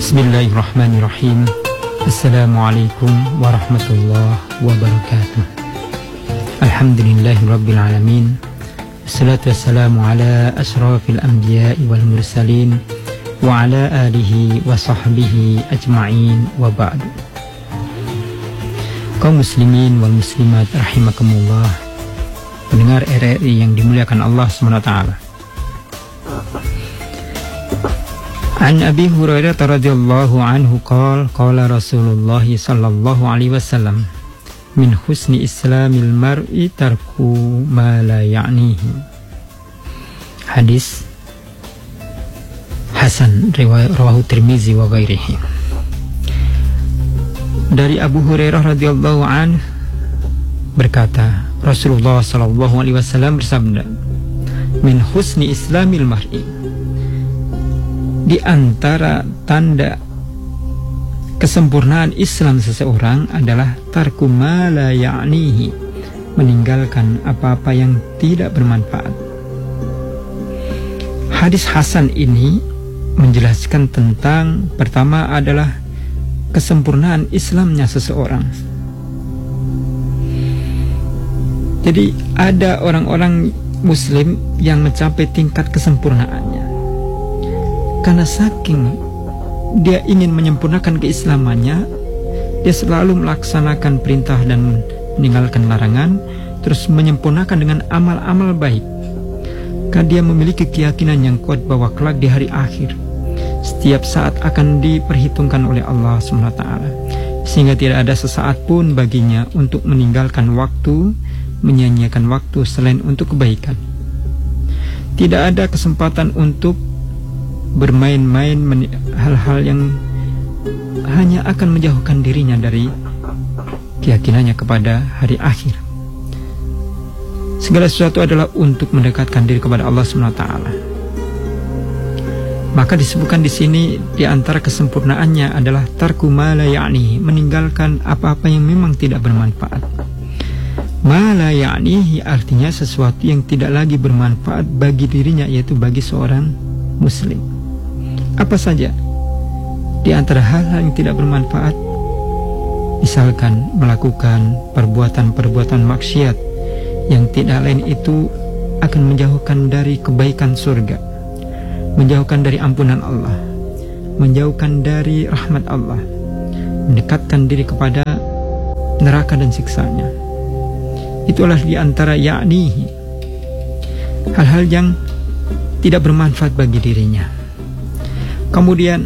Bismillahirrahmanirrahim. Assalamualaikum warahmatullahi wabarakatuh. Alhamdulillahirabbil alamin. Wassalatu wassalamu ala asyrafil anbiya'i wal mursalin wa ala alihi wa sahbihi ajma'in wa ba'du. Kaum muslimin wal muslimat rahimakumullah, pendengar RRI yang dimuliakan Allah SWT. An Abi Hurairah radhiyallahu anhu qala Rasulullah sallallahu alaihi wasallam, min husni islamil mar'i tarku ma la ya'nihi. Hadis hasan riwayat rawahu Tirmizi wa ghairihi. Dari Abu Hurairah radhiyallahu anhu berkata, Rasulullah sallallahu alaihi wasallam bersabda, min husni islamil mar'i, di antara tanda kesempurnaan Islam seseorang adalah tarku ma la ya'nihi, meninggalkan apa-apa yang tidak bermanfaat. Hadis hasan ini menjelaskan tentang, pertama adalah kesempurnaan Islamnya seseorang. Jadi ada orang-orang muslim yang mencapai tingkat kesempurnaannya karena saking dia ingin menyempurnakan keislamannya, dia selalu melaksanakan perintah dan meninggalkan larangan, terus menyempurnakan dengan amal-amal baik. Karena dia memiliki keyakinan yang kuat bahwa kelak di hari akhir setiap saat akan diperhitungkan oleh Allah SWT, sehingga tidak ada sesaat pun baginya untuk meninggalkan waktu, menyanyiakan waktu selain untuk kebaikan. Tidak ada kesempatan untuk bermain-main hal-hal yang hanya akan menjauhkan dirinya dari keyakinannya kepada hari akhir. Segala sesuatu adalah untuk mendekatkan diri kepada Allah SWT. Maka disebutkan di sini, di antara kesempurnaannya adalah tarku ma la ya'nihi, meninggalkan apa-apa yang memang tidak bermanfaat. Ma la ya'nihi artinya sesuatu yang tidak lagi bermanfaat bagi dirinya, yaitu bagi seorang muslim. Apa saja di antara hal-hal yang tidak bermanfaat? Misalkan melakukan perbuatan-perbuatan maksiat yang tidak lain itu akan menjauhkan dari kebaikan surga, menjauhkan dari ampunan Allah, menjauhkan dari rahmat Allah, mendekatkan diri kepada neraka dan siksanya. Itulah di antara ya'nihi, hal-hal yang tidak bermanfaat bagi dirinya. Kemudian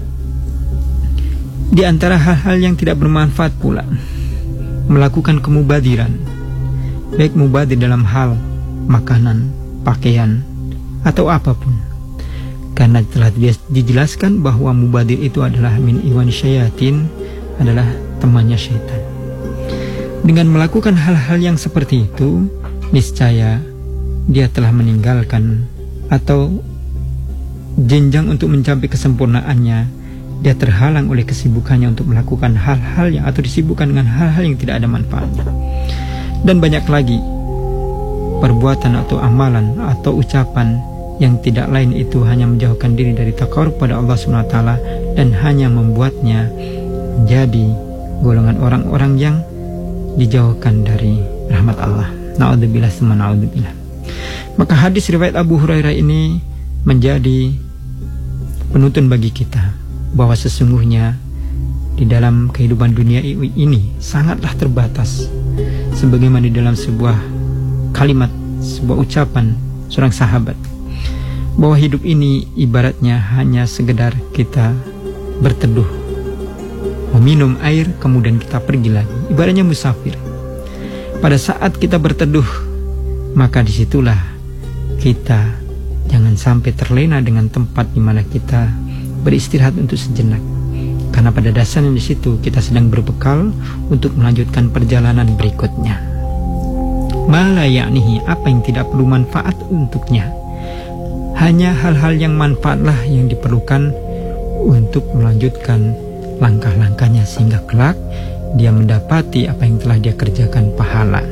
di antara hal-hal yang tidak bermanfaat pula, melakukan kemubadiran, baik mubadir dalam hal makanan, pakaian, atau apapun. Karena telah dijelaskan bahwa mubadir itu adalah min iwan syayatin, adalah temannya syaitan. Dengan melakukan hal-hal yang seperti itu, niscaya dia telah meninggalkan atau jenjang untuk mencapai kesempurnaannya, dia terhalang oleh kesibukannya untuk melakukan hal-hal yang, atau disibukkan dengan hal-hal yang tidak ada manfaatnya. Dan banyak lagi perbuatan atau amalan atau ucapan yang tidak lain itu hanya menjauhkan diri dari taqarrub pada Allah SWT dan hanya membuatnya menjadi golongan orang-orang yang dijauhkan dari rahmat Allah. Na'udzubillah summa na'udzubillah. Maka hadis riwayat Abu Hurairah ini menjadi penuntun bagi kita bahwa sesungguhnya di dalam kehidupan dunia ini sangatlah terbatas, sebagaimana di dalam sebuah kalimat, sebuah ucapan seorang sahabat, bahwa hidup ini ibaratnya hanya sekedar kita berteduh, meminum air, kemudian kita pergi lagi, ibaratnya musafir. Pada saat kita berteduh, maka disitulah kita jangan sampai terlena dengan tempat di mana kita beristirahat untuk sejenak. Karena pada dasarnya di situ kita sedang berbekal untuk melanjutkan perjalanan berikutnya. Ma la ya'nihi, apa yang tidak perlu manfaat untuknya. Hanya hal-hal yang manfaatlah yang diperlukan untuk melanjutkan langkah-langkahnya, sehingga kelak dia mendapati apa yang telah dia kerjakan pahala.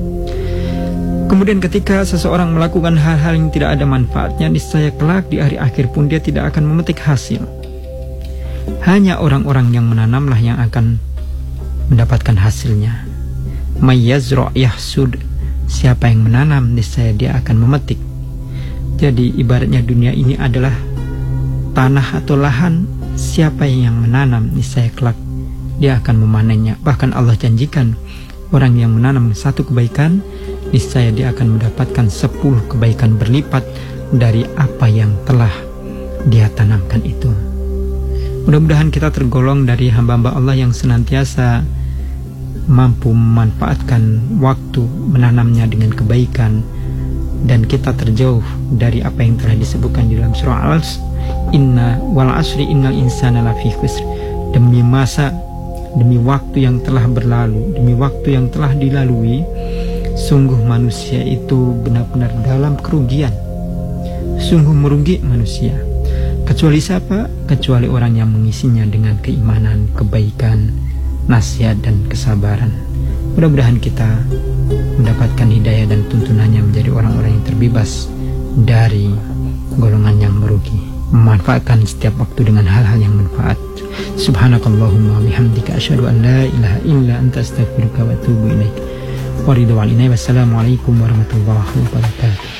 Kemudian ketika seseorang melakukan hal-hal yang tidak ada manfaatnya, niscaya kelak di hari akhir pun dia tidak akan memetik hasil. Hanya orang-orang yang menanamlah yang akan mendapatkan hasilnya. May yazra' yahsud. Siapa yang menanam, niscaya dia akan memetik. Jadi ibaratnya dunia ini adalah tanah atau lahan. Siapa yang menanam, niscaya kelak dia akan memanennya. Bahkan Allah janjikan, orang yang menanam satu kebaikan, niscaya dia akan mendapatkan 10 kebaikan berlipat dari apa yang telah dia tanamkan itu. Mudah-mudahan kita tergolong dari hamba-hamba Allah yang senantiasa mampu memanfaatkan waktu menanamnya dengan kebaikan, dan kita terjauh dari apa yang telah disebutkan di dalam surah Al-Asr, inna wal asri innal insana lafi khusr. Demi masa, demi waktu yang telah berlalu, demi waktu yang telah dilalui, sungguh manusia itu benar-benar dalam kerugian. Sungguh merugi manusia. Kecuali siapa? Kecuali orang yang mengisinya dengan keimanan, kebaikan, nasihat dan kesabaran. Mudah-mudahan kita mendapatkan hidayah dan tuntunannya menjadi orang-orang yang terbebas dari golongan yang merugi, memanfaatkan setiap waktu dengan hal-hal yang manfaat. Subhanakallahumma bihamdika asyhadu an la ilaha illa anta astaghfiruka wa atubu ilaik. Wassalamualaikum warahmatullahi wabarakatuh.